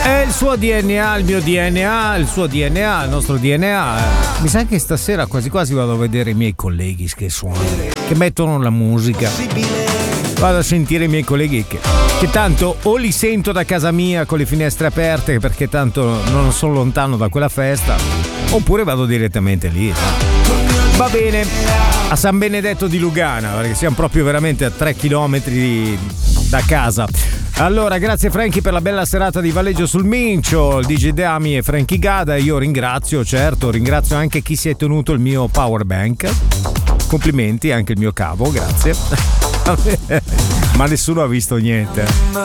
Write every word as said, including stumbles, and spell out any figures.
È il suo D N A, il mio D N A, il suo D N A, il nostro D N A. Mi sa che stasera quasi quasi vado a vedere i miei colleghi che suonano, che mettono la musica. Vado a sentire i miei colleghi che, che tanto o li sento da casa mia con le finestre aperte perché tanto non sono lontano da quella festa, oppure vado direttamente lì. Va bene, a San Benedetto di Lugana, perché siamo proprio veramente a tre chilometri da casa. Allora, grazie Frankie per la bella serata di Valeggio sul Mincio, il D J Dami e Frankie Gada. Io ringrazio, certo, ringrazio anche chi si è tenuto il mio power bank. Complimenti, anche il mio cavo, grazie. Ma nessuno ha visto niente.